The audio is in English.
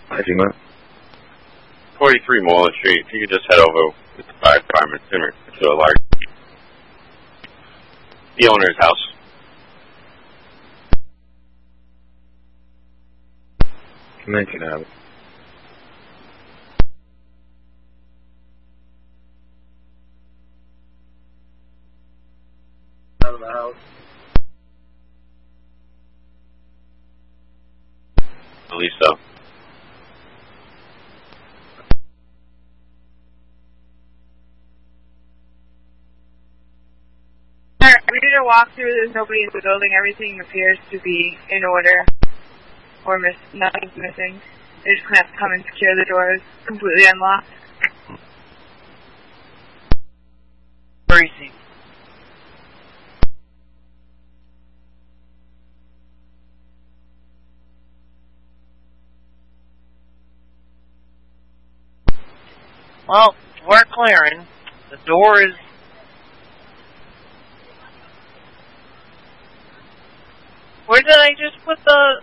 Hajima. 43 Moreland Street. If you could just head over with the fire department sooner to a large... The owner's house. Convention House. Out of the house. At least so. We did a walkthrough. There's nobody in the building. Everything appears to be in order, or nothing's missing. They're just gonna have to come and secure the doors completely unlocked. Crazy. Well, we're clearing. The door is... Where did I just put the